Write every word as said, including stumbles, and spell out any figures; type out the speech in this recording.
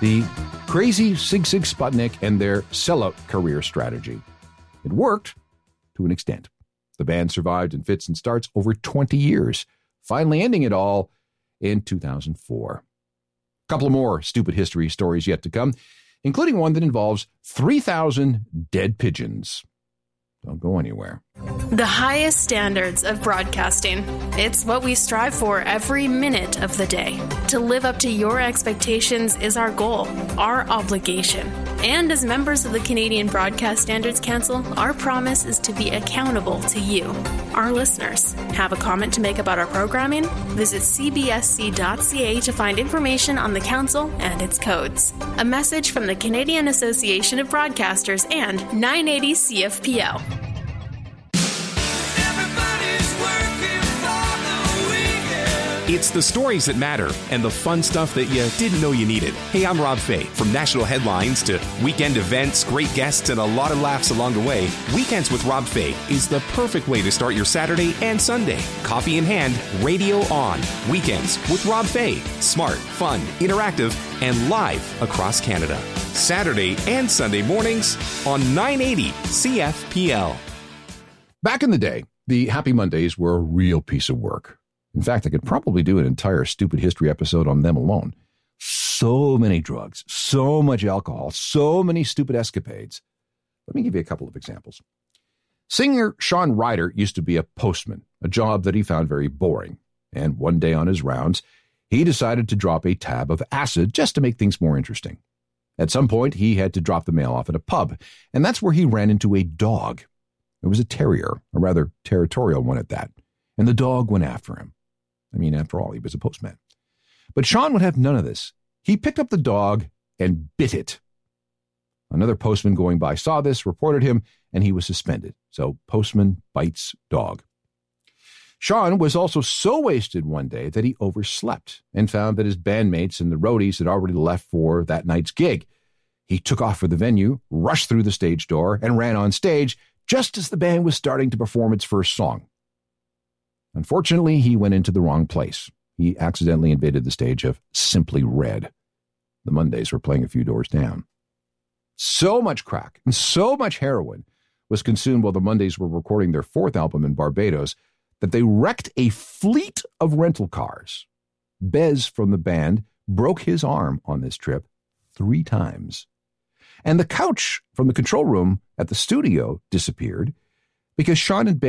The crazy Sig Sig Sputnik and their sellout career strategy. It worked to an extent. The band survived in fits and starts over twenty years, finally ending it all in two thousand four. A couple of more stupid history stories yet to come, including one that involves three thousand dead pigeons. Don't go anywhere. The highest standards of broadcasting. It's what we strive for every minute of the day. To live up to your expectations is our goal, our obligation. And as members of the Canadian Broadcast Standards Council, our promise is to be accountable to you, our listeners. Have a comment to make about our programming? Visit c b s c dot c a to find information on the council and its codes. A message from the Canadian Association of Broadcasters and nine eighty C F P L. It's the stories that matter and the fun stuff that you didn't know you needed. Hey, I'm Rob Fay. From national headlines to weekend events, great guests, and a lot of laughs along the way, Weekends with Rob Fay is the perfect way to start your Saturday and Sunday. Coffee in hand, radio on. Weekends with Rob Fay. Smart, fun, interactive, and live across Canada. Saturday and Sunday mornings on nine eighty C F P L. Back in the day, the Happy Mondays were a real piece of work. In fact, I could probably do an entire stupid history episode on them alone. So many drugs, so much alcohol, so many stupid escapades. Let me give you a couple of examples. Singer Shawn Ryder used to be a postman, a job that he found very boring. And one day on his rounds, he decided to drop a tab of acid just to make things more interesting. At some point, he had to drop the mail off at a pub, and that's where he ran into a dog. It was a terrier, a rather territorial one at that, and the dog went after him. I mean, after all, he was a postman. But Shawn would have none of this. He picked up the dog and bit it. Another postman going by saw this, reported him, and he was suspended. So postman bites dog. Shawn was also so wasted one day that he overslept and found that his bandmates and the roadies had already left for that night's gig. He took off for the venue, rushed through the stage door, and ran on stage just as the band was starting to perform its first song. Unfortunately, he went into the wrong place. He accidentally invaded the stage of Simply Red. The Mondays were playing a few doors down. So much crack and so much heroin was consumed while the Mondays were recording their fourth album in Barbados that they wrecked a fleet of rental cars. Bez from the band broke his arm on this trip three times. And the couch from the control room at the studio disappeared because Shawn and Bez